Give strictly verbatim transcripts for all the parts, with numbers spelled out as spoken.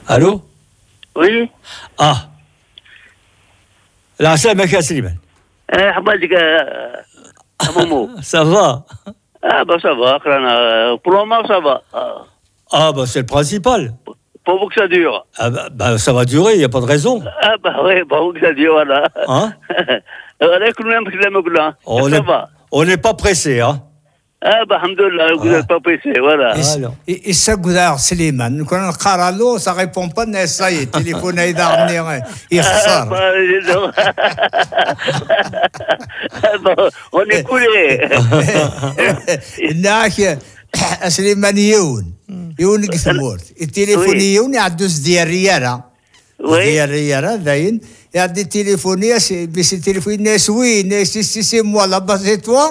Allô? Oui. Ah. La salle Maka Slimane. Eh, حبالك يا مومو. Ça va? Ah bah ça va, Krana. Pour le moment ça va. Ah bah c'est le principal. Pour vous que ça dure. Ah bah, bah ça va durer, il n'y a pas de raison. Ah bah oui, pour vous que ça dure, voilà. Hein? Voilà, que nous même que l'aime que On ça est, va. on n'est pas pressé, hein? Ah bah alhamdoulilah, vous n'êtes pas pressé, voilà. Et ça, Goudar Slimane, quand on caralo, ça répond pas, mais ça y est, téléphone est dernier, il ressort. On est coulé. ناك سليمان يون يون قسمورت التليفونيون يعدوس ديال ريالة ديال ريالة باين يعدي التليفونية بس التليفون ناس وين ناس سي سي موا لا باسي توا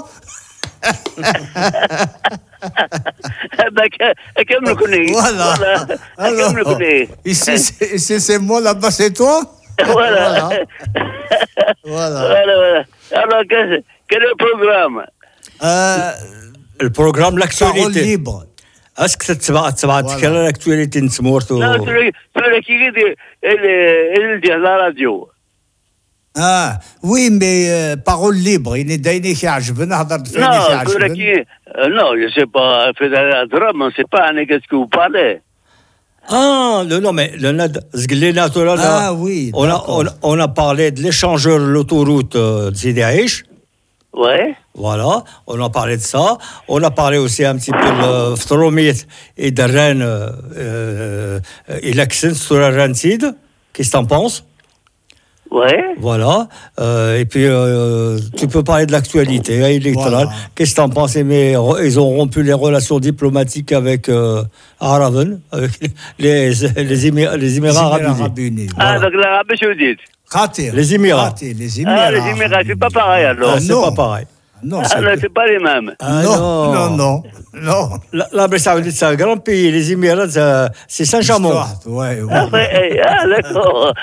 كملوا كوني فوالا كملوا كوني ici c'est c'est moi là-bas c'est toi voilà voilà voilà alors quel est le programme le programme l'actualité parole libre est-ce que تتبع تتبع تكرر l'actualité نسمورتو لا celui qui dit il dit la radio. Ah, oui, mais euh, parole libre, il est d'ailleurs qui عجبنا هضرت فيه اللي عجبنا. Non, je sais pas, fait la drame, on sait pas hein, qu'est-ce que vous parlez. Ah, non, non, mais le Nad Zglena Ah oui. On a, on, on a parlé de l'échangeur de l'autoroute euh, de Sidi Aïch. Ouais. Voilà, on a parlé de ça. On a parlé aussi un petit peu de Ftromit et de Rennes euh, et l'accent sur la Rennes-Sid. Qu'est-ce que t'en penses? Ouais. Voilà. Euh, et puis, euh, tu peux parler de l'actualité hein, électorale. Voilà. Qu'est-ce que tu en penses? Mais ils ont rompu les relations diplomatiques avec euh, Araben, avec les, les, Émirats, les Émirats Arabes Unis. Voilà. Ah, donc l'Arabie Saoudite. Les Émirats. Raté, les Émirats. Ah, les Émirats, c'est pas pareil alors. Ah, c'est non. pas pareil. Non, ah, là, c'est pas les mêmes. Ah, non, non, non, non. L'Arabie Saoudite, c'est un grand pays. Les Émirats, c'est Saint-Chamond. Ouais, ouais. Ah, ouais, ah d'accord.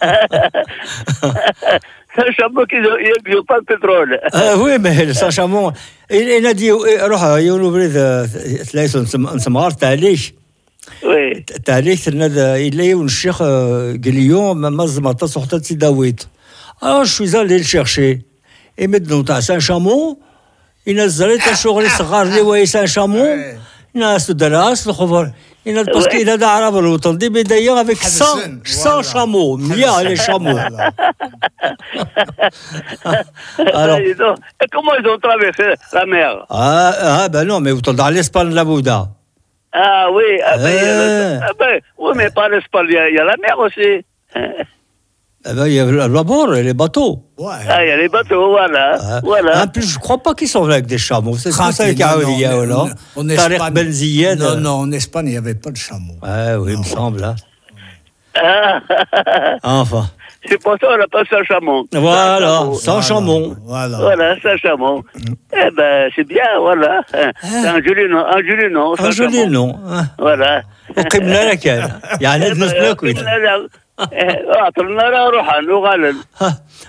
Saint-Chamond, ils n'ont pas de pétrole. Ah, oui, mais le Saint-Chamond, il a dit, روح يقولوا ثلاثة نسمار تعليش. Oui. تعليش il est un cheikh Guillaume, مزمة تصحت تداويت. Alors, je suis allé le chercher. Et maintenant, à Saint-Chamond, il a zalé ta choré s'arrêter ouais Saint-Chamond. Il a ce dalas le خبر. Il a parce qu'il a d'arabe l'automne. Des d'ailleurs avec cent cent chameaux, mia les chameaux. Alors, et comment ils ont traversé la mer? Ah, ah ben non, mais vous dans l'Espagne la Bouddha. Ah oui, ah, euh... ben, ah, ben, oui, mais pas l'Espagne, il y a la mer aussi. Eh ben, il y a le bord et les bateaux. Ouais. Ah, il y a les bateaux, voilà. Ah. voilà. En plus, je ne crois pas qu'ils sont venus avec des chameaux. C'est ça Raté, qui a eu là. En Espagne, Benzien. non, non, en Espagne, il n'y avait pas de chameau. Ouais, oui, il me semble. Hein. Ah. Enfin. C'est pour ça qu'on appelle Saint-Chamond. Voilà, Saint-Chamond. Voilà, voilà Saint-Chamond. Eh ben, c'est bien, voilà. C'est un joli nom. Un joli nom. Un joli nom. Voilà. وقمنا لك يعني نسلك أعطنا روحا نغالل